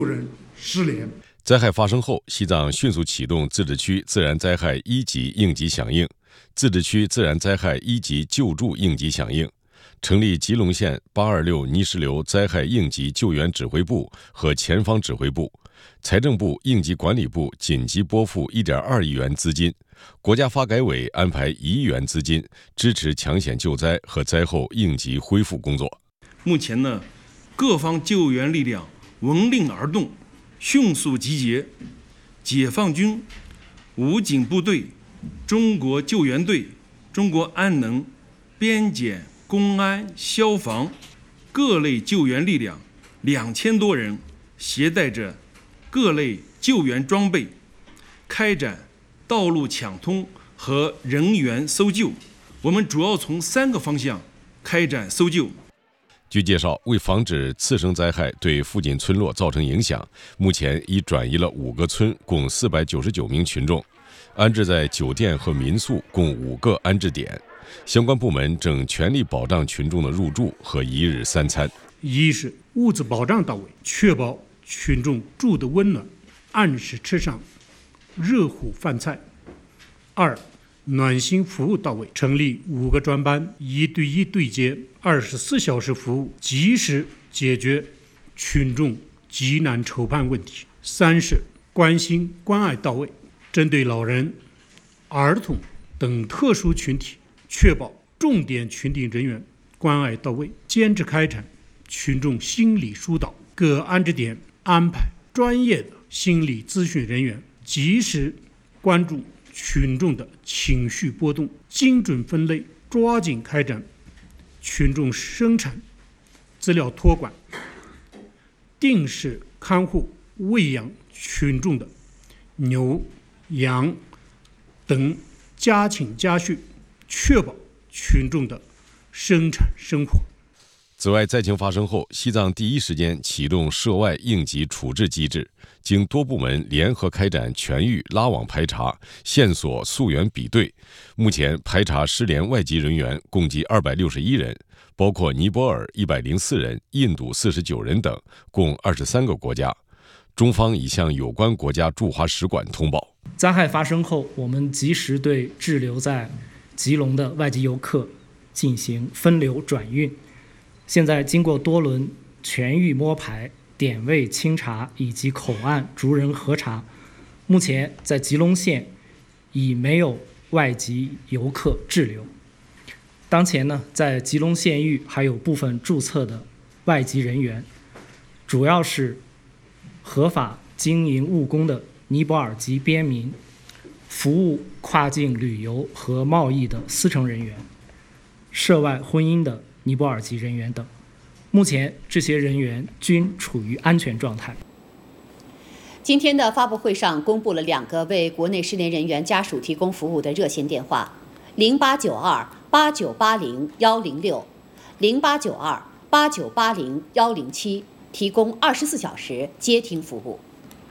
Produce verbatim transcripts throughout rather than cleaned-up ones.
人失联。 灾害发生后，西藏迅速启动自治区自然灾害一级应急响应、自治区自然灾害一级救助应急响应，成立吉隆县八二六泥石流灾害应急救援指挥部和前方指挥部，财政部应急管理部紧急拨付 一点二亿元资金，国家发改委安排一亿元资金，支持抢险救灾和灾后应急恢复工作。 目前呢，各方救援力量闻令而动，迅速集结，解放军、武警部队、中国救援队、中国安能、边检、公安、消防各类救援力量两千多人，携带着各类救援装备，开展道路抢通和人员搜救。我们主要从三个方向开展搜救。 据介绍，为防止次生灾害对附近村落造成影响，目前已转移了五个村，共四百九十九名群众，安置在酒店和民宿共五个安置点。相关部门正全力保障群众的入住和一日三餐。 一是物资保障到位，确保群众住得温暖，按时吃上热乎饭菜。二，暖心服务到位，成立五个专班，一对一对接，二十四小时服务，及时解决群众急难愁盼问题。三是关心关爱到位，针对老人、儿童等特殊群体，确保重点群体人员关爱到位，坚持开展群众心理疏导，各安置点安排专业的心理咨询人员，及时关注群众的情绪波动，精准分类，抓紧开展群众生产资料托管，定时看护喂养群众的牛、羊等家禽家畜，确保群众的生产生活。 此外，灾情发生后，西藏第一时间启动涉外应急处置机制，经多部门联合开展全域拉网排查、线索溯源比对。目前排查失联外籍人员共计二百六十一人，包括尼泊尔一百零四人、印度四十九人等，共二十三个国家。中方已向有关国家驻华使馆通报。 灾害发生后，我们及时对滞留在吉隆的外籍游客进行分流转运。现在经过多轮全域摸排、点位清查以及口岸逐人核查，目前在吉隆县已没有外籍游客滞留。当前呢，在吉隆县域还有部分注册的外籍人员，主要是合法经营务工的尼泊尔籍边民、服务跨境旅游和贸易的司乘人员、涉外婚姻的尼泊尔籍人员等，目前这些人员均处于安全状态。 今天的发布会上公布了两个为国内失联人员家属提供服务的热线电话：零八九二八九八零幺零六、零八九二八九八零幺零七，提供二十四小时接听服务。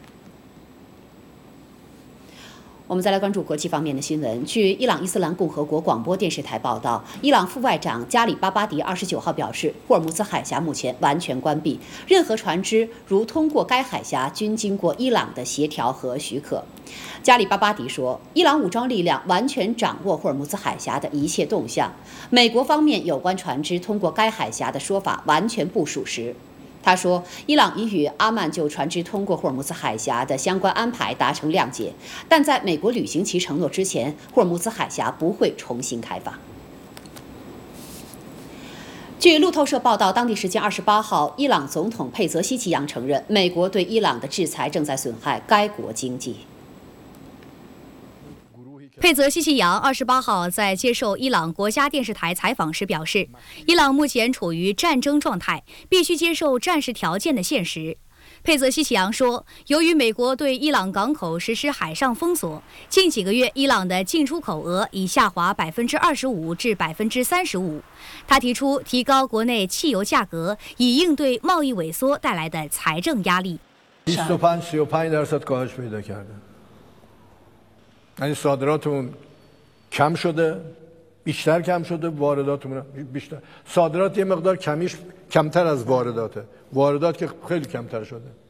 我们再来关注国际方面的新闻。据伊朗伊斯兰共和国广播电视台报道，伊朗副外长加里巴巴迪二十九号表示，霍尔木兹海峡目前完全关闭，任何船只如通过该海峡均经过伊朗的协调和许可。加里巴巴迪说，伊朗武装力量完全掌握霍尔木兹海峡的一切动向，美国方面有关船只通过该海峡的说法完全不属实。他说，伊朗已与阿曼就船只通过霍尔木兹海峡的相关安排达成谅解，但在美国履行其承诺之前，霍尔木兹海峡不会重新开放。据路透社报道，当地时间二十八号，伊朗总统佩泽希奇扬承认，美国对伊朗的制裁正在损害该国经济。 佩泽希奇扬二十八号在接受伊朗国家电视台采访时表示，伊朗目前处于战争状态，必须接受战时条件的现实。佩泽希奇扬说，由于美国对伊朗港口实施海上封锁，近几个月伊朗的进出口额已下滑百分之二十五至百分之三十五。他提出提高国内汽油价格，以应对贸易萎缩带来的财政压力。 یعنی صادراتمون کم شده، بیشتر کم شده، وارداتمون بیشتر. صادرات یه مقدار کمیش کمتر از وارداته. واردات که خیلی کمتر شده.